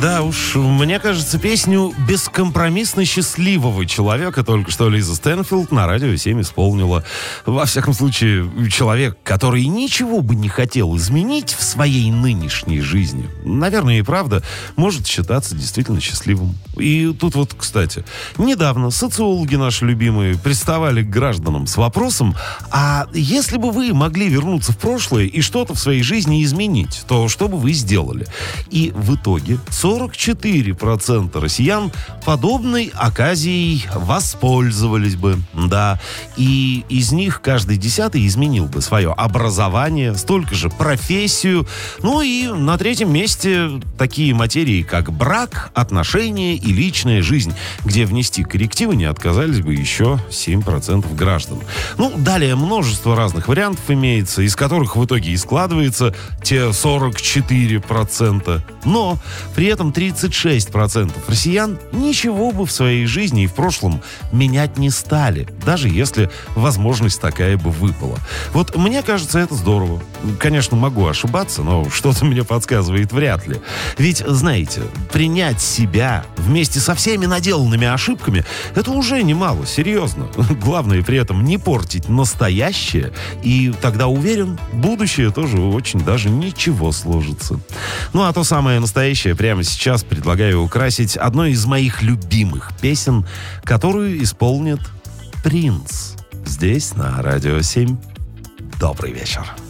Да уж, мне кажется, песню бескомпромиссно счастливого человека только что Лиза Стэнфилд на Радио 7 исполнила. Во всяком случае, человек, который ничего бы не хотел изменить в своей нынешней жизни, наверное, и правда, может считаться действительно счастливым. И тут вот, кстати, недавно социологи наши любимые приставали к гражданам с вопросом: а если бы вы могли вернуться в прошлое и что-то в своей жизни изменить, то что бы вы сделали? И в итоге 44% россиян подобной оказией воспользовались бы. Да. И из них каждый 10-й изменил бы свое образование, столько же профессию. Ну и на 3-м месте такие материи, как брак, отношения и личная жизнь, где внести коррективы не отказались бы еще 7% граждан. Ну, далее множество разных вариантов имеется, из которых в итоге и складывается те 44%. Но при этом 36% россиян ничего бы в своей жизни и в прошлом менять не стали, даже если возможность такая бы выпала. Вот мне кажется, это здорово. Конечно, могу ошибаться, но что-то мне подсказывает вряд ли. Ведь, знаете, принять себя вместе со всеми наделанными ошибками — это уже немало, серьезно. Главное при этом не портить настоящее, и тогда, уверен, будущее тоже очень даже ничего сложится. Ну а то самое настоящее прямо сейчас предлагаю украсить одной из моих любимых песен, которую исполнит Принц. Здесь, на Радио 7. Добрый вечер.